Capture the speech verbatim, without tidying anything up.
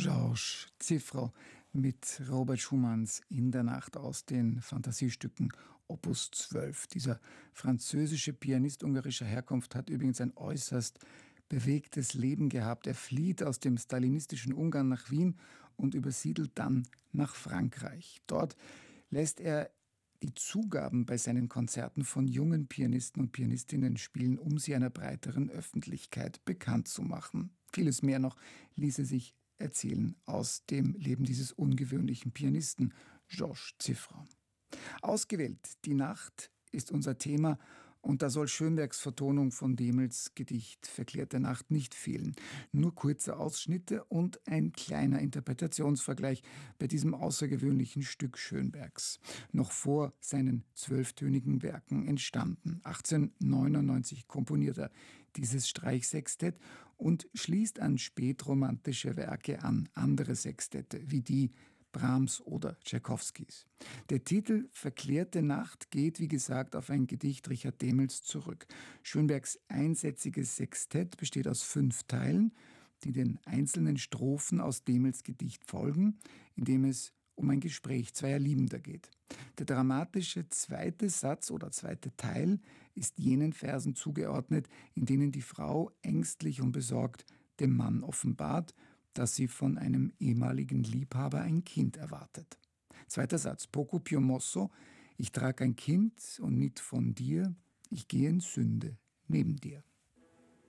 Georges Zifrau mit Robert Schumanns In der Nacht aus den Fantasiestücken Opus zwölf. Dieser französische Pianist ungarischer Herkunft hat übrigens ein äußerst bewegtes Leben gehabt. Er flieht aus dem stalinistischen Ungarn nach Wien und übersiedelt dann nach Frankreich. Dort lässt er die Zugaben bei seinen Konzerten von jungen Pianisten und Pianistinnen spielen, um sie einer breiteren Öffentlichkeit bekannt zu machen. Vieles mehr noch ließe sich erzählen aus dem Leben dieses ungewöhnlichen Pianisten, Georges Zifrau. Ausgewählt, die Nacht ist unser Thema, und da soll Schönbergs Vertonung von Demels Gedicht Verklärte Nacht nicht fehlen. Nur kurze Ausschnitte und ein kleiner Interpretationsvergleich bei diesem außergewöhnlichen Stück Schönbergs. Noch vor seinen zwölftönigen Werken entstanden. achtzehnhundertneunundneunzig komponiert er dieses Streichsextett und schließt an spätromantische Werke an, andere Sextette, wie die Brahms oder Tschaikowskis. Der Titel Verklärte Nacht geht, wie gesagt, auf ein Gedicht Richard Demels zurück. Schönbergs einsätziges Sextett besteht aus fünf Teilen, die den einzelnen Strophen aus Demels Gedicht folgen, in dem es um ein Gespräch zweier Liebender geht. Der dramatische zweite Satz oder zweite Teil ist jenen Versen zugeordnet, in denen die Frau ängstlich und besorgt dem Mann offenbart, dass sie von einem ehemaligen Liebhaber ein Kind erwartet. Zweiter Satz, Poco più mosso, ich trag ein Kind und nicht von dir, ich gehe in Sünde neben dir.